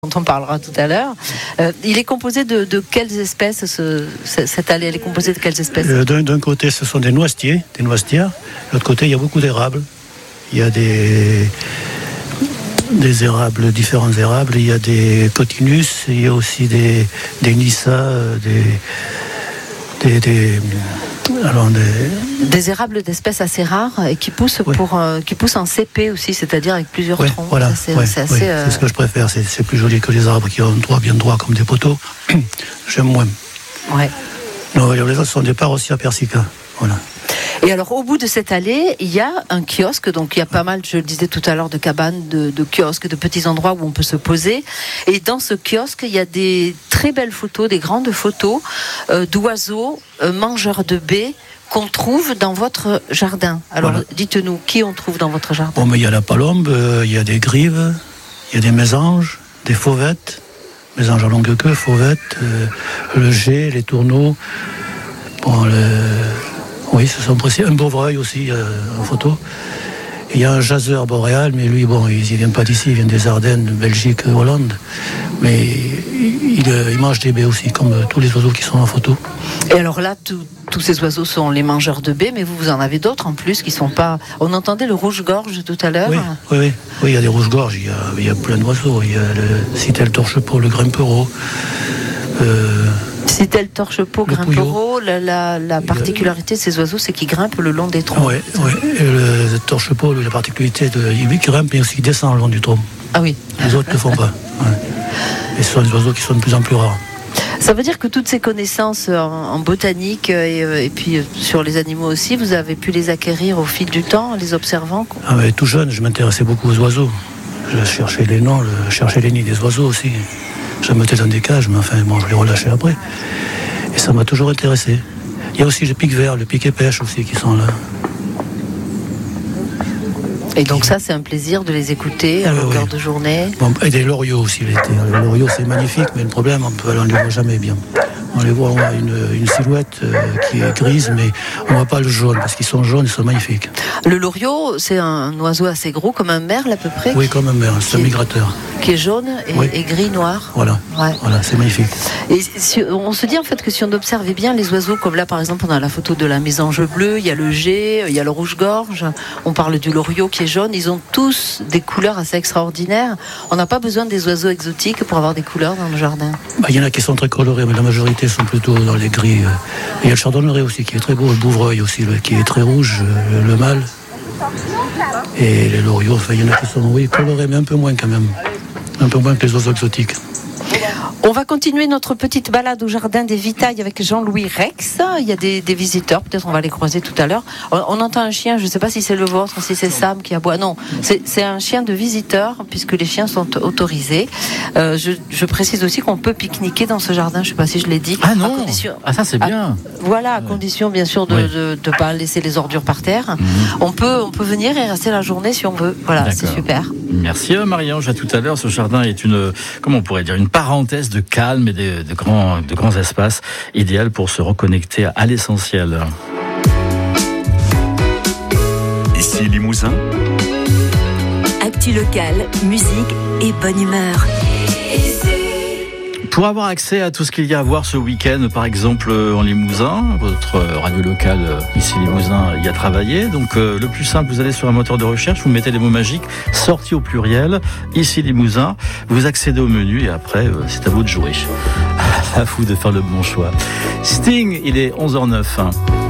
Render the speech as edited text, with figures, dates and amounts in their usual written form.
dont on parlera tout à l'heure. Il est composé de quelles espèces, cette allée, elle est composée de quelles espèces? D'un côté, ce sont des noisetiers, des noisetières. De l'autre côté, il y a beaucoup d'érables. Il y a des érables, différents érables. Il y a des cotinus, il y a aussi des nissa, des érables d'espèces assez rares et qui poussent qui poussent en CP aussi, c'est-à-dire avec plusieurs troncs. Voilà, c'est ce que je préfère. C'est plus joli que les arbres qui ont bien droit comme des poteaux. J'aime moins. Ouais. Non, les autres sont des parrossias persica. Voilà. Et alors, au bout de cette allée, il y a un kiosque. Donc, il y a pas mal, je le disais tout à l'heure, de cabanes, de kiosques, de petits endroits où on peut se poser. Et dans ce kiosque, il y a des très belles photos, des grandes photos d'oiseaux mangeurs de baies qu'on trouve dans votre jardin. Alors, dites-nous, qui on trouve dans votre jardin? Bon, mais il y a la palombe, il y a des grives, il y a des mésanges, des fauvettes, mésanges à longue queue, fauvettes, le jet, les tourneaux. Bon, oui, ce sont précis. Un beauvreuil aussi en photo. Il y a un jaseur boréal, mais lui, bon, il ne vient pas d'ici, il vient des Ardennes, Belgique, Hollande. Mais il mange des baies aussi, comme tous les oiseaux qui sont en photo. Et alors là, tous ces oiseaux sont les mangeurs de baies, mais vous en avez d'autres en plus qui ne sont pas... On entendait le rouge-gorge tout à l'heure. Oui, il y a des rouges-gorges, il y a plein d'oiseaux. Il y a le citel torche-peau, le grimpereau. Citel torche-peau, grimpereau, la particularité de ces oiseaux, c'est qu'ils grimpent le long des troncs. Oui. Et le torche-peau, la particularité, il grimpe mais aussi il descend le long du tronc. Ah oui. Les autres ne le font pas. Ouais. Et ce sont des oiseaux qui sont de plus en plus rares. Ça veut dire que toutes ces connaissances en botanique et puis sur les animaux aussi, vous avez pu les acquérir au fil du temps, en les observant? Tout jeune, je m'intéressais beaucoup aux oiseaux. Je cherchais les noms, je cherchais les nids des oiseaux aussi. Je me mettais dans des cages, mais enfin, je les relâchais après. Et ça m'a toujours intéressé. Il y a aussi le pic vert, le pic et pêche aussi qui sont là. Et donc ça, c'est un plaisir de les écouter à longueur de journée. Bon, et des loriots aussi l'été. Les loriots, c'est magnifique, mais le problème, on ne les voit jamais bien. On les voit, on a une silhouette qui est grise, mais on ne voit pas le jaune, parce qu'ils sont jaunes, ils sont magnifiques. Le loriot, c'est un oiseau assez gros, comme un merle à peu près? Oui, comme un merle, c'est un migrateur. Qui est jaune et gris-noir. Voilà, c'est magnifique. Et on se dit en fait que si on observait bien les oiseaux, comme là par exemple on a la photo de la mésange bleue, il y a le jet, il y a le rouge-gorge, on parle du loriot qui est jaune, ils ont tous des couleurs assez extraordinaires. On n'a pas besoin des oiseaux exotiques pour avoir des couleurs dans le jardin. Il y en a qui sont très colorés, mais la majorité sont plutôt dans les gris. Il y a le chardonneret aussi qui est très beau, le beauvreuil aussi qui est très rouge, le mâle. Et les loriots, il y en a qui sont colorés, mais un peu moins quand même. Un peu moins que les oiseaux exotiques. On va continuer notre petite balade au jardin des Vitailles avec Jean-Louis Rex. Il y a des visiteurs, peut-être on va les croiser tout à l'heure. On entend un chien, je ne sais pas si c'est le vôtre, si c'est Sam qui aboie. Non, c'est un chien de visiteur, puisque les chiens sont autorisés. Je précise aussi qu'on peut pique-niquer dans ce jardin, je ne sais pas si je l'ai dit. Ah non, ça c'est bien. Voilà, à condition bien sûr de ne pas laisser les ordures par terre. On peut venir et rester la journée si on veut. Voilà, c'est super. Merci Marie-Ange, à tout à l'heure. Ce jardin est comment on pourrait dire, une parenthèse de calme et de grands espaces, idéal pour se reconnecter à l'essentiel. Ici Limousin. Actu local, musique et bonne humeur. Pour avoir accès à tout ce qu'il y a à voir ce week-end, par exemple en Limousin, votre radio locale ici Limousin y a travaillé. Donc le plus simple, vous allez sur un moteur de recherche, vous mettez les mots magiques, sortie au pluriel, ici Limousin, vous accédez au menu et après c'est à vous de jouer. À vous de faire le bon choix. Sting, il est 11h09.